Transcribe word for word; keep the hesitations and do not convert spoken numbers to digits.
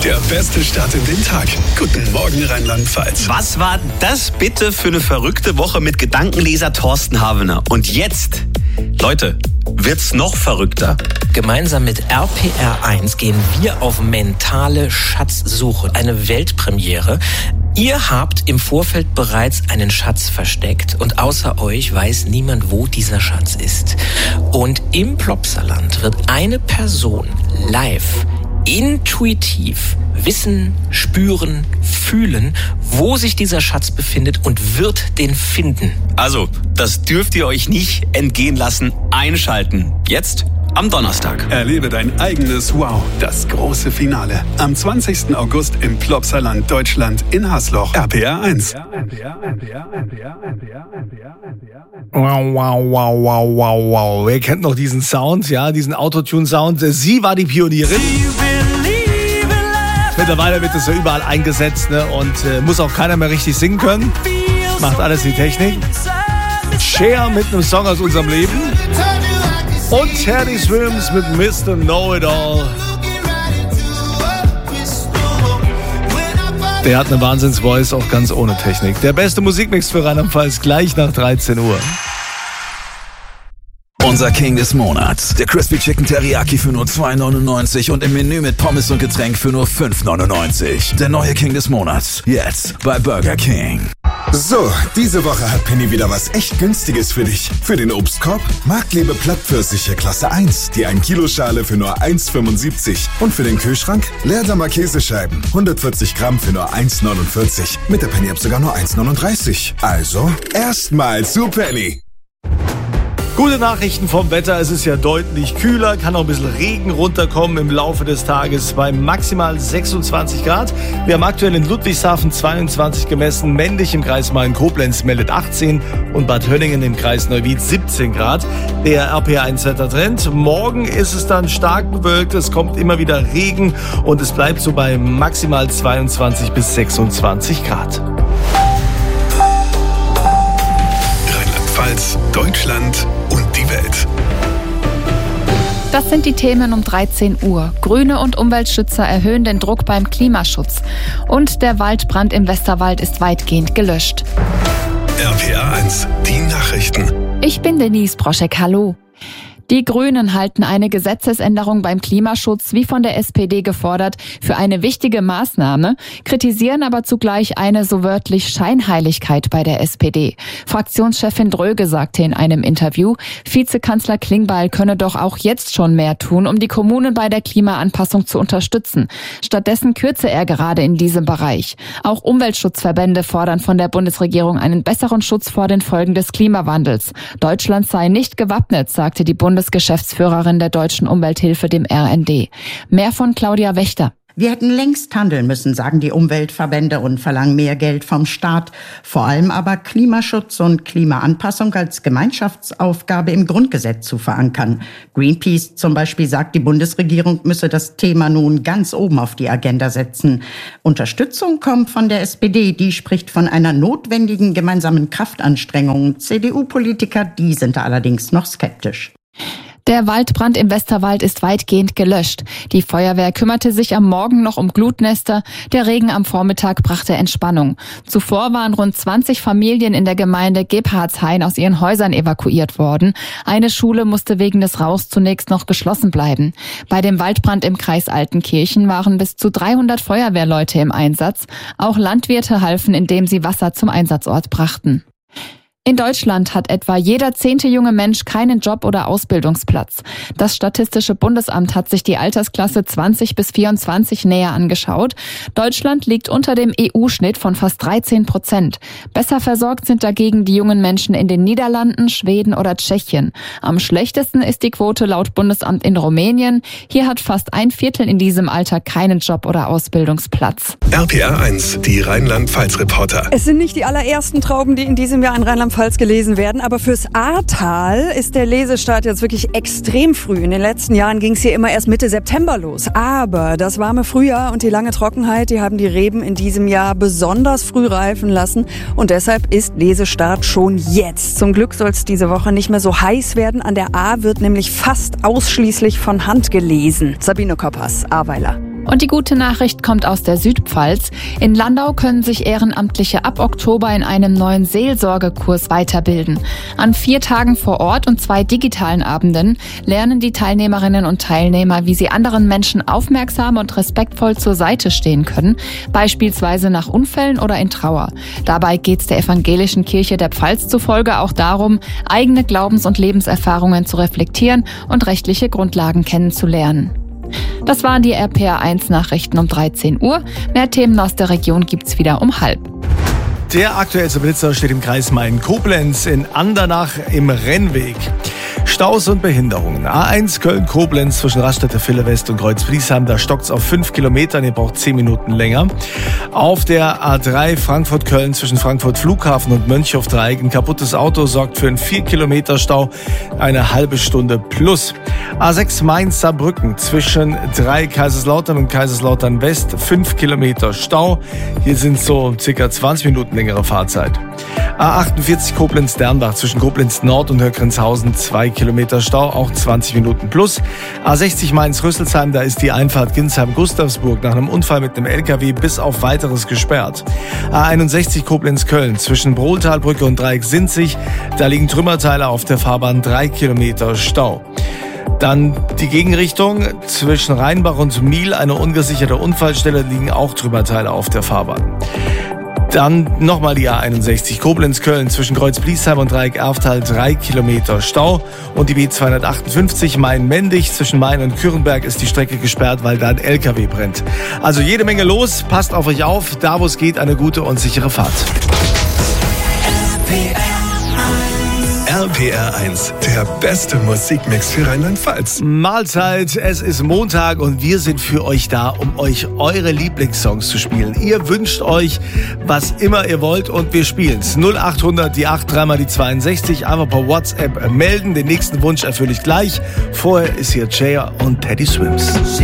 Der beste Start in den Tag. Guten Morgen, Rheinland-Pfalz. Was war das bitte für eine verrückte Woche mit Gedankenleser Thorsten Havener? Und jetzt, Leute, wird's noch verrückter. Gemeinsam mit R P R eins gehen wir auf mentale Schatzsuche. Eine Weltpremiere. Ihr habt im Vorfeld bereits einen Schatz versteckt und außer euch weiß niemand, wo dieser Schatz ist. Und im Plopsaland wird eine Person live, intuitiv wissen, spüren, fühlen, wo sich dieser Schatz befindet und wird den finden. Also, das dürft ihr euch nicht entgehen lassen. Einschalten. Jetzt am Donnerstag. Erlebe dein eigenes Wow, das große Finale. Am zwanzigsten August im Plopsaland Deutschland in Hasloch. R P R eins. Wow, wow, wow, wow, wow, wow. Wer kennt noch diesen Sound, ja, diesen Autotune-Sound? Sie war die Pionierin. Mittlerweile wird es ja überall eingesetzt, ne? Und äh, muss auch keiner mehr richtig singen können. Macht alles die Technik. Cher mit einem Song aus unserem Leben. Und Teddy Swims mit Mister Know-It-All. Der hat eine Wahnsinns-Voice, auch ganz ohne Technik. Der beste Musikmix für Rheinland-Pfalz gleich nach dreizehn Uhr. Unser King des Monats. Der Crispy Chicken Teriyaki für nur zwei neunundneunzig und im Menü mit Pommes und Getränk für nur fünf neunundneunzig. Der neue King des Monats. Jetzt bei Burger King. So, diese Woche hat Penny wieder was echt Günstiges für dich. Für den Obstkorb Marktlebe Plattpfirsiche Klasse eins, die ein Kilo Schale für nur eins fünfundsiebzig. Und für den Kühlschrank Leerdammer Käsescheiben, hundertvierzig Gramm für nur eins neunundvierzig. Mit der Penny-App sogar nur eins neununddreißig. Also, erstmal zu Penny. Gute Nachrichten vom Wetter. Es ist ja deutlich kühler, kann auch ein bisschen Regen runterkommen im Laufe des Tages bei maximal sechsundzwanzig Grad. Wir haben aktuell in Ludwigshafen zweiundzwanzig gemessen, Männlich im Kreis Main-Koblenz meldet achtzehn und Bad Hönningen im Kreis Neuwied siebzehn Grad. Der R P R eins Wettertrend. Morgen ist es dann stark bewölkt, es kommt immer wieder Regen und es bleibt so bei maximal zweiundzwanzig bis sechsundzwanzig Grad. Rheinland-Pfalz, Deutschland und die Welt. Das sind die Themen um dreizehn Uhr. Grüne und Umweltschützer erhöhen den Druck beim Klimaschutz. Und der Waldbrand im Westerwald ist weitgehend gelöscht. R P R eins, die Nachrichten. Ich bin Denise Broschek, hallo. Die Grünen halten eine Gesetzesänderung beim Klimaschutz, wie von der S P D gefordert, für eine wichtige Maßnahme, kritisieren aber zugleich eine so wörtlich Scheinheiligkeit bei der S P D. Fraktionschefin Dröge sagte in einem Interview, Vizekanzler Klingbeil könne doch auch jetzt schon mehr tun, um die Kommunen bei der Klimaanpassung zu unterstützen. Stattdessen kürze er gerade in diesem Bereich. Auch Umweltschutzverbände fordern von der Bundesregierung einen besseren Schutz vor den Folgen des Klimawandels. Deutschland sei nicht gewappnet, sagte die Bundesregierung. Bundesgeschäftsführerin der Deutschen Umwelthilfe, dem R N D. Mehr von Claudia Wächter. Wir hätten längst handeln müssen, sagen die Umweltverbände und verlangen mehr Geld vom Staat. Vor allem aber Klimaschutz und Klimaanpassung als Gemeinschaftsaufgabe im Grundgesetz zu verankern. Greenpeace zum Beispiel sagt, die Bundesregierung müsse das Thema nun ganz oben auf die Agenda setzen. Unterstützung kommt von der S P D, die spricht von einer notwendigen gemeinsamen Kraftanstrengung. C D U-Politiker, die sind da allerdings noch skeptisch. Der Waldbrand im Westerwald ist weitgehend gelöscht. Die Feuerwehr kümmerte sich am Morgen noch um Glutnester. Der Regen am Vormittag brachte Entspannung. Zuvor waren rund zwanzig Familien in der Gemeinde Gebhardshain aus ihren Häusern evakuiert worden. Eine Schule musste wegen des Rauchs zunächst noch geschlossen bleiben. Bei dem Waldbrand im Kreis Altenkirchen waren bis zu dreihundert Feuerwehrleute im Einsatz. Auch Landwirte halfen, indem sie Wasser zum Einsatzort brachten. In Deutschland hat etwa jeder zehnte junge Mensch keinen Job oder Ausbildungsplatz. Das Statistische Bundesamt hat sich die Altersklasse zwanzig bis vierundzwanzig näher angeschaut. Deutschland liegt unter dem E U-Schnitt von fast dreizehn Prozent. Besser versorgt sind dagegen die jungen Menschen in den Niederlanden, Schweden oder Tschechien. Am schlechtesten ist die Quote laut Bundesamt in Rumänien. Hier hat fast ein Viertel in diesem Alter keinen Job oder Ausbildungsplatz. R P R eins, die Rheinland-Pfalz-Reporter. Es sind nicht die allerersten Trauben, die in diesem Jahr in Rheinland-Pfalz gelesen werden, aber fürs Ahrtal ist der Lesestart jetzt wirklich extrem früh. In den letzten Jahren ging es hier immer erst Mitte September los. Aber das warme Frühjahr und die lange Trockenheit, die haben die Reben in diesem Jahr besonders früh reifen lassen und deshalb ist Lesestart schon jetzt. Zum Glück soll es diese Woche nicht mehr so heiß werden. An der Ahr wird nämlich fast ausschließlich von Hand gelesen. Sabine Koppers, Ahrweiler. Und die gute Nachricht kommt aus der Südpfalz. In Landau können sich Ehrenamtliche ab Oktober in einem neuen Seelsorgekurs weiterbilden. An vier Tagen vor Ort und zwei digitalen Abenden lernen die Teilnehmerinnen und Teilnehmer, wie sie anderen Menschen aufmerksam und respektvoll zur Seite stehen können, beispielsweise nach Unfällen oder in Trauer. Dabei geht es der Evangelischen Kirche der Pfalz zufolge auch darum, eigene Glaubens- und Lebenserfahrungen zu reflektieren und rechtliche Grundlagen kennenzulernen. Das waren die R P R eins Nachrichten um dreizehn Uhr. Mehr Themen aus der Region gibt's wieder um halb. Der aktuellste Blitzer steht im Kreis Main-Koblenz in Andernach im Rennweg. Staus und Behinderungen. A eins Köln-Koblenz zwischen Raststätte Ville West und Kreuz-Friesheim, da stockt's auf fünf Kilometern, ihr braucht zehn Minuten länger. Auf der A drei Frankfurt-Köln zwischen Frankfurt Flughafen und Mönchhof-Dreieck, ein kaputtes Auto sorgt für einen vier Kilometer Stau, eine halbe Stunde plus. A sechs Mainz-Saarbrücken zwischen drei Kaiserslautern und Kaiserslautern West, fünf Kilometer Stau, hier sind so circa zwanzig Minuten längere Fahrzeit. A achtundvierzig Koblenz-Dernbach zwischen Koblenz Nord und Höckrenzhausen, zwei Kilometer Stau, auch zwanzig Minuten plus. A sechzig Mainz-Rüsselsheim, da ist die Einfahrt Ginsheim-Gustavsburg nach einem Unfall mit einem L K W bis auf weiteres gesperrt. A einundsechzig Koblenz-Köln zwischen Brohltalbrücke und Dreieck-Sinzig, da liegen Trümmerteile auf der Fahrbahn, drei Kilometer Stau. Dann die Gegenrichtung zwischen Rheinbach und Miel, eine ungesicherte Unfallstelle, liegen auch Trümmerteile auf der Fahrbahn. Dann nochmal die A einundsechzig Koblenz-Köln zwischen Kreuz-Bliesheim und Dreieck-Erftal, drei Kilometer Stau. Und die B zweihundertachtundfünfzig Main-Mendig zwischen Main und Kürrenberg ist die Strecke gesperrt, weil da ein L K W brennt. Also jede Menge los, passt auf euch auf, da wo es geht, eine gute und sichere Fahrt. R P R eins, der beste Musikmix für Rheinland-Pfalz. Mahlzeit, es ist Montag und wir sind für euch da, um euch eure Lieblingssongs zu spielen. Ihr wünscht euch, was immer ihr wollt und wir spielen's. null achthundert, die acht, dreimal die zweiundsechzig, einfach per WhatsApp melden. Den nächsten Wunsch erfülle ich gleich. Vorher ist hier Jaya und Teddy Swims.